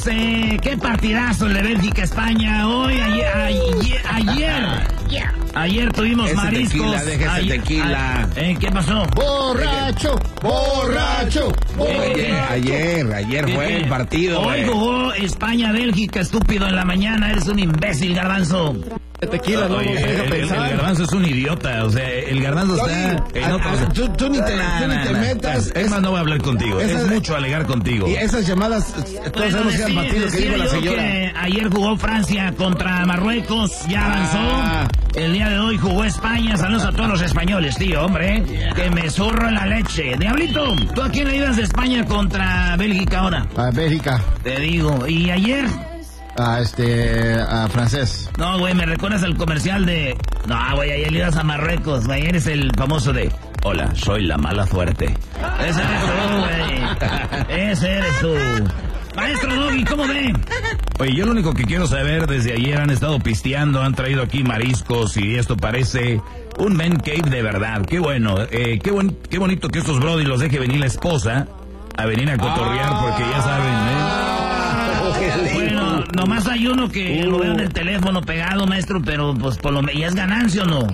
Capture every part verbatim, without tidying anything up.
eh, qué partidazo el de Bélgica-España hoy, ayer, ayer, ayer, ayer tuvimos ese mariscos. Tequila, deja ese ayer, tequila. Eh, ¿Qué pasó? Borracho, borracho, Ayer, borracho. ayer, ayer ¿Qué, fue qué? el partido, Hoy güey. jugó España-Bélgica, estúpido, en la mañana. Eres un imbécil, Garbanzo. Tequila, no Oye, nos el, deja el- el pensar. garbanzo es un idiota, o sea, el garbanzo está en a- otra a- cosa. tú, tú ni te, Nah, tú ni nah, te nah. metas. Es más, no voy a hablar contigo, esas- es mucho alegar contigo. Y esas llamadas, eh, todos Bueno, sabemos que eran decía- partidos que decía dijo la yo señora. que ayer jugó Francia contra Marruecos, ya avanzó. Ah. El día de hoy jugó España. Saludos a todos los españoles, tío, hombre. Que me zurro en la leche. Diablito, ¿tú a quién le ibas de España contra Bélgica ahora? A Bélgica, Te digo. ¿Y ayer? a este, a francés. No, güey, me recuerdas al comercial de... No, güey, ayer le ibas a Marruecos, güey. Eres el famoso de... Hola, soy la mala suerte. Ese eres tú, güey. Ese eres tú. Maestro Doggy, ¿cómo ve? Oye, yo lo único que quiero saber, desde ayer han estado pisteando, han traído aquí mariscos y esto parece un man cave de verdad. Qué bueno, eh, qué, buen, qué bonito que estos brody los deje venir la esposa a venir a cotorrear porque ya saben, ¿eh? Bueno, nomás hay uno que lo veo en el teléfono pegado, maestro, pero pues por lo menos... ¿Y es ganancia o no?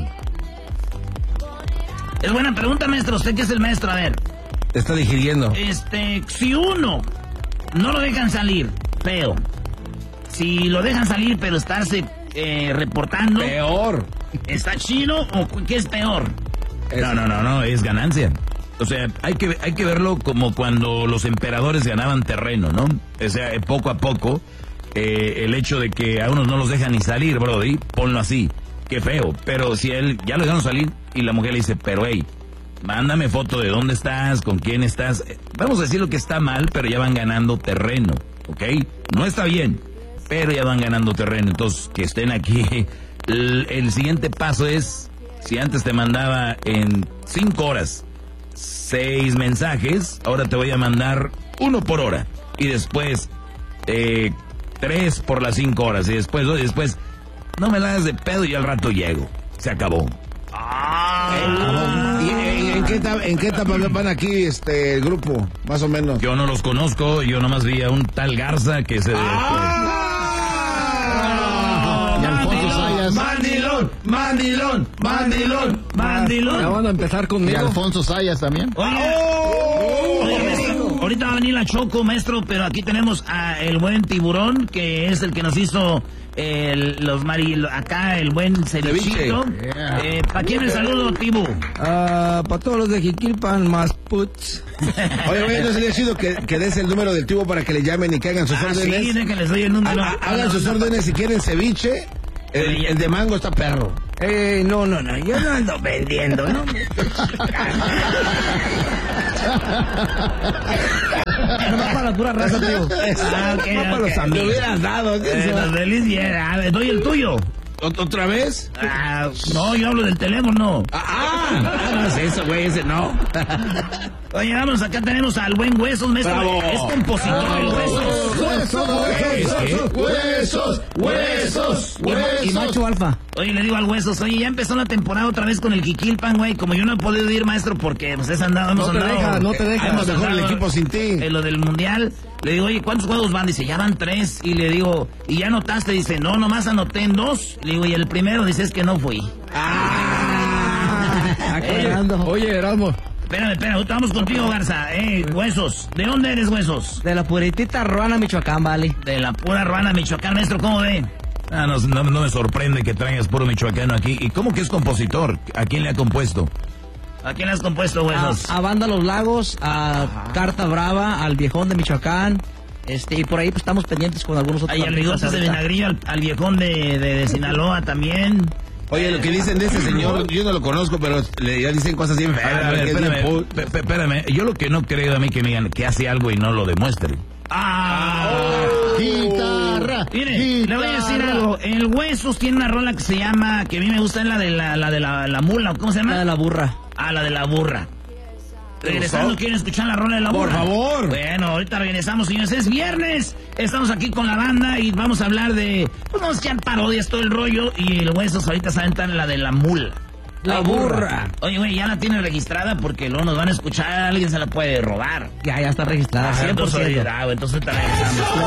Es buena pregunta, maestro. ¿Usted qué es el maestro? A ver. Te está digiriendo. Este, si uno no lo dejan salir, feo. Si lo dejan salir, pero estarse eh, reportando, Peor. ¿está chido o qué es peor? No, no, no, no, es ganancia. O sea, hay que, hay que verlo como cuando los emperadores ganaban terreno, ¿no? O sea, eh, poco a poco, eh, el hecho de que a unos no los dejan ni salir, brody, ponlo así, qué feo. Pero si él ya lo dejaron salir y la mujer le dice, pero hey, mándame foto de dónde estás, con quién estás. Eh, Vamos a decir lo que está mal, pero ya van ganando terreno, ¿ok? No está bien, pero ya van ganando terreno. Entonces, que estén aquí. El, el siguiente paso es, si antes te mandaba en cinco horas seis mensajes, ahora te voy a mandar uno por hora. Y después, eh, tres por las cinco horas. Y después, y después, no me la hagas de pedo y al rato llego. Se acabó. ¿Y en, en qué etapa, en qué etapa van aquí este el grupo? Más o menos. Yo no los conozco, yo nomás vi a un tal Garza que se... Y Alfonso Sayas. Mandilón, mandilón, mandilón, Mandilón. Ya van a empezar Y conmigo. Alfonso Sayas también. Oye, oye, maestro, ahorita va a venir la Choco, maestro, pero aquí tenemos a el buen Tiburón, que es el que nos hizo el, los mari, acá el buen cevichito. Ceviche. Yeah. Eh, ¿Para quién el saludo, Tibu? Ah, para todos los de Jiquilpan, más puts. Oye, oye, ¿no sería chido que, que des el número del tubo para que le llamen y que hagan sus Ah, sí, órdenes? de que les doy el número. Ha- ha- hagan sus órdenes si quieren ceviche. El, el de mango está perro. Eh, no, no, no, yo no ando vendiendo, ¿no? Nomás para la pura raza, tío. Ah, ok, No para ok. los amigos. Te hubieras dado. Eh, los delicias. A ver, doy el tuyo. ¿Ot- ¿Otra vez? Ah, no, yo hablo del teléfono. Ah, ah, no es eso, güey, ese no. Oye, vamos, acá tenemos al buen Huesos, maestro. Bravo. Es compositor el Huesos. Huesos, huesos, huesos, huesos, Y macho alfa. Oye, le digo al Huesos, oye, ya empezó la temporada otra vez con el Jiquilpan, güey. Como yo no he podido ir, maestro, porque pues es andado, hemos No te andado. deja, no te deja. hemos Mejor el andado equipo sin ti. En lo del mundial. Le digo, oye, ¿cuántos juegos van? Dice, ya van tres. Y le digo, ¿y ya anotaste? Dice, no, nomás anoté en dos. Le digo, y el primero dice, es que no fui. Aclarando. Oye, Erasmo, Espérame, espérame, ahorita vamos contigo, Garza. Eh, Huesos, ¿de dónde eres, Huesos? De la puritita Ruana, Michoacán, vale. De la pura Ruana, Michoacán, maestro, ¿cómo ve? Ah, no, no, no me sorprende que traigas puro michoacano aquí. ¿Y cómo que es compositor? ¿A quién le ha compuesto? ¿A quién le has compuesto, A, Huesos? a Banda Los Lagos, a Carta Brava, al Viejón de Michoacán. Este, y por ahí pues estamos pendientes con algunos otros. Ay, al artistas bigote de ahorita. vinagrillo, al, al viejón de, de, de Sinaloa también. Oye, lo que dicen de ese señor, yo no lo conozco, pero le ya dicen cosas bien A feas. ver, a ver, que es bien espérame, pu- pe- pe- espérame. Yo lo que no creo a mí que me digan que hace algo y no lo demuestre. ¡Ah! guitarra. Mire, le voy a decir algo. El Huesos tiene una rola que se llama, que a mí me gusta, es la de la, la de la, la mula, ¿cómo se llama? La de la burra. Ah, la de la burra. Regresando, ¿quieren escuchar la rola de la Por burra? favor. Bueno, ahorita regresamos, señores. Es viernes. Estamos aquí con la banda y vamos a hablar de... Pues vamos a echar parodias, todo el rollo. Y el Huesos ahorita se aventan la de la mula. La burra. Oye, güey, ya la tiene registrada porque luego nos van a escuchar. Alguien se la puede robar. Ya, ya está registrada. Ah, cien por entonces, ciento. ah, entonces te regresamos.